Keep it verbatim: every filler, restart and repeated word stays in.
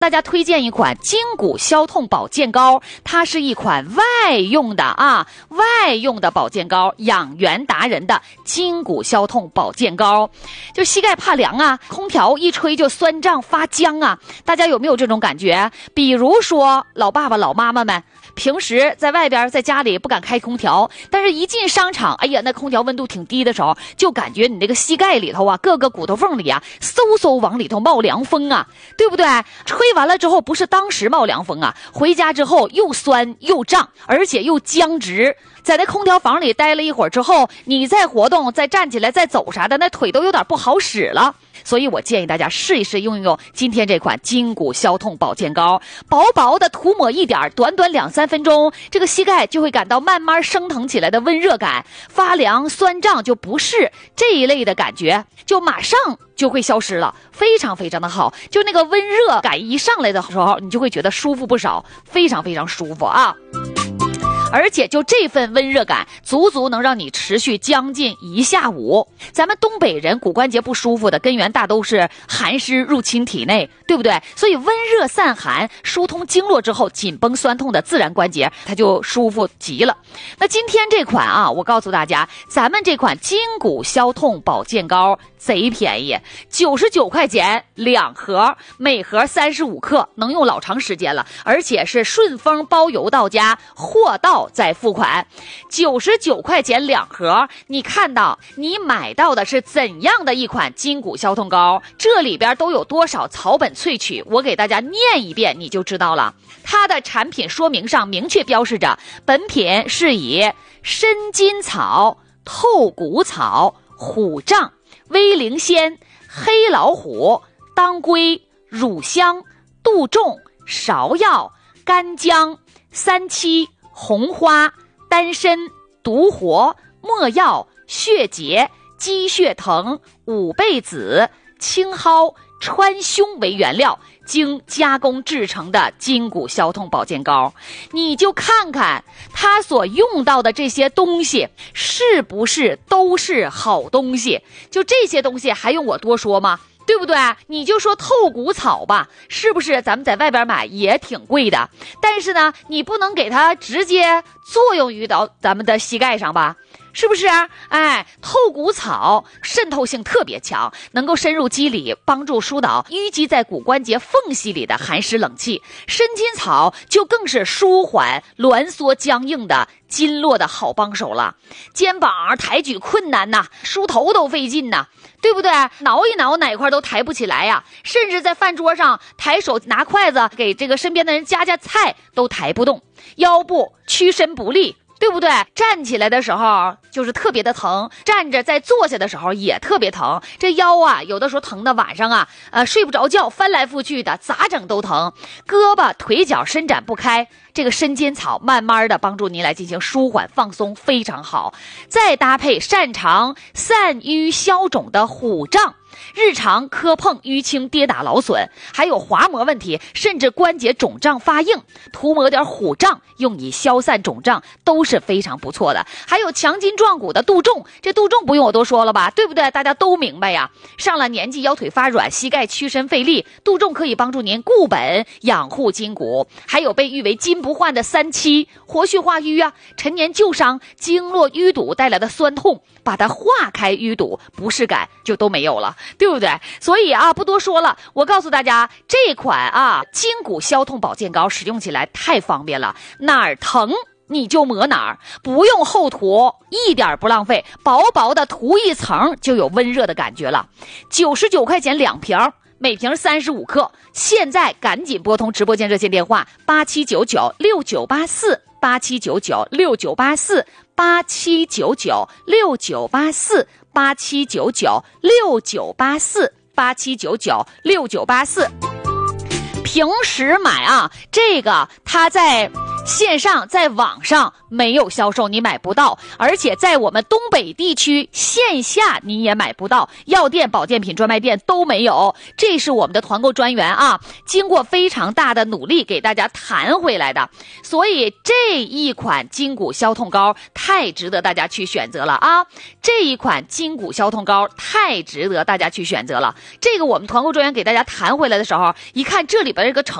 大家推荐一款筋骨消痛保健膏，它是一款外用的啊，外用的保健膏，养元达人的筋骨消痛保健膏。就膝盖怕凉啊，空调一吹就酸胀发僵啊，大家有没有这种感觉？比如说老爸爸老妈妈们平时在外边在家里不敢开空调，但是一进商场，哎呀，那空调温度挺低的时候，就感觉你那个膝盖里头啊，各个骨头缝里啊，嗖嗖往里头冒凉风啊，对不对？吹完了之后不是当时冒凉风啊，回家之后又酸又胀，而且又僵直。在那空调房里待了一会儿之后，你再活动再站起来再走啥的，那腿都有点不好使了。所以我建议大家试一试用用今天这款筋骨消痛保健膏，薄薄的涂抹一点，短短两三分钟，这个膝盖就会感到慢慢升腾起来的温热感，发凉酸胀就不适这一类的感觉就马上就会消失了，非常非常的好。就那个温热感一上来的时候，你就会觉得舒服不少，非常非常舒服啊。而且就这份温热感足足能让你持续将近一下午。咱们东北人骨关节不舒服的根源大都是寒湿入侵体内，对不对？所以温热散寒疏通经络之后，紧绷酸痛的自然关节它就舒服极了。那今天这款啊，我告诉大家，咱们这款筋骨消痛保健膏贼便宜，九十九块钱两盒，每盒三十五克，能用老长时间了，而且是顺丰包邮到家，货到再付款。九十九块钱两盒，你看到你买到的是怎样的一款筋骨消痛膏？这里边都有多少草本萃取？我给大家念一遍你就知道了。它的产品说明上明确标示着，本品是以参筋草、透骨草、虎杖、威灵仙、黑老虎、当归、乳香、杜仲、芍药、干姜、三七、红花、丹参、独活、没药、血结、鸡血藤、五倍子、青蒿、川芎为原料，经加工制成的筋骨消痛保健膏。你就看看它所用到的这些东西是不是都是好东西？就这些东西还用我多说吗？对不对？你就说透骨草吧，是不是咱们在外边买也挺贵的？但是呢，你不能给它直接作用于到咱们的膝盖上吧？是不是啊？哎，透骨草渗透性特别强，能够深入肌理，帮助疏导淤积在骨关节缝隙里的寒湿冷气。参筋草就更是舒缓挛缩僵硬的经络的好帮手了。肩膀抬举困难呐，梳头都费劲呐，对不对？挠一挠哪块都抬不起来呀，甚至在饭桌上抬手拿筷子给这个身边的人夹夹菜都抬不动，腰部屈伸不利，对不对？站起来的时候就是特别的疼，站着再坐下的时候也特别疼。这腰啊，有的时候疼的晚上啊，呃，睡不着觉，翻来覆去的，咋整都疼。胳膊腿脚伸展不开，这个参筋草慢慢的帮助您来进行舒缓放松，非常好。再搭配擅长散瘀消肿的虎杖，日常磕碰淤青跌打劳损，还有滑膜问题甚至关节肿胀发硬，涂抹点虎杖用以消散肿胀都是非常不错的。还有强筋壮骨的杜仲，这杜仲不用我多说了吧，对不对？大家都明白呀。上了年纪腰腿发软，膝盖屈伸费力，杜仲可以帮助您固本养护筋骨。还有被誉为金不换的三七，活血化瘀啊，陈年旧伤经络淤堵带来的酸痛，把它化开淤堵，不适感就都没有了，对不对？所以啊，不多说了，我告诉大家，这款啊筋骨消痛保健膏使用起来太方便了，哪儿疼你就抹哪儿，不用厚涂，一点不浪费，薄薄的涂一层就有温热的感觉了。九十九块钱两瓶，每瓶三十五克，现在赶紧拨通直播间热线电话八七九九六九八四八七九九六九八四八七九九六九八四八七九九六九八四八七九九六九八四。平时买啊，这个它在线上在网上没有销售，你买不到，而且在我们东北地区线下你也买不到，药店、保健品专卖店都没有。这是我们的团购专员啊，经过非常大的努力给大家谈回来的。所以这一款筋骨消痛膏太值得大家去选择了啊！这一款筋骨消痛膏太值得大家去选择了。这个我们团购专员给大家谈回来的时候，一看这里边这个成